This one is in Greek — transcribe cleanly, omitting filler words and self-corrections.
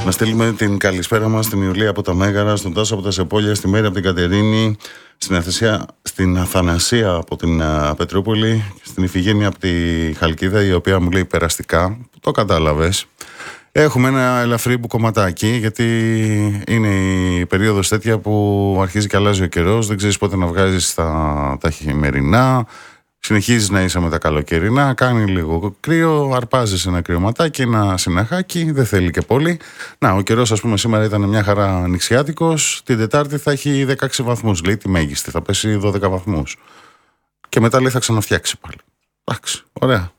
Να στείλουμε την καλησπέρα μας στην Ιουλία από τα Μέγαρα, στον Τάσο από τα Σεπόλια, στη Μέρη από την Κατερίνη, στην Αθανασία από την Πετρούπολη, στην Ιφηγένεια από τη Χαλκίδα, η οποία μου λέει περαστικά. Το κατάλαβες. Έχουμε ένα ελαφρύ μπουκωματάκι, γιατί είναι η περίοδος τέτοια που αρχίζει και αλλάζει ο καιρός, δεν ξέρεις πότε να βγάζεις τα χειμερινά. Συνεχίζεις να είσαι με τα καλοκαιρινά, κάνει λίγο κρύο, αρπάζεις ένα κρυωματάκι, ένα συναχάκι, δεν θέλει και πολύ. Να, ο καιρός, ας πούμε, σήμερα ήταν μια χαρά ανοιξιάτικος, την Τετάρτη θα έχει 16 βαθμούς, λέει τη μέγιστη, θα πέσει 12 βαθμούς. Και μετά λέει θα ξαναφτιάξει πάλι. Εντάξει, ωραία.